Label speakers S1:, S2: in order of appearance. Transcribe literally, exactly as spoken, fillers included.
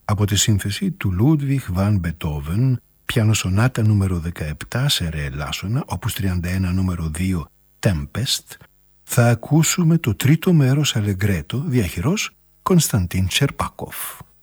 S1: Από τη σύνθεση του Λούντβιχ Βαν Μπετόβεν, πιανοσονάτα νούμερο δεκαεπτά σε ρε ελάσσονα, όπους τριάντα ένα νούμερο δύο Tempest, θα ακούσουμε το τρίτο μέρος αλεγκρέτο, διαχειρός Κωνσταντίν Τσερπάκοφ.